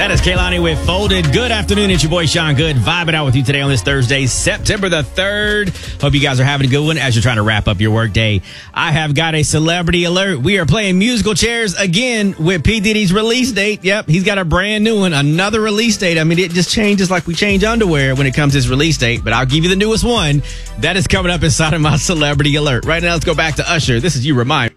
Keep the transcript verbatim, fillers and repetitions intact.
That is Kehlani with Folded. Good afternoon. It's your boy Sean Good vibing out with you today on this Thursday, September the third. Hope you guys are having a good one as you're trying to wrap up your work day. I have got a celebrity alert. We are playing musical chairs again with P. Diddy's release date. Yep, he's got a brand new one, another release date. I mean, it just changes like we change underwear when it comes to his release date, but I'll give you the newest one. That is coming up inside of my celebrity alert. Right now, let's go back to Usher. This is You Remind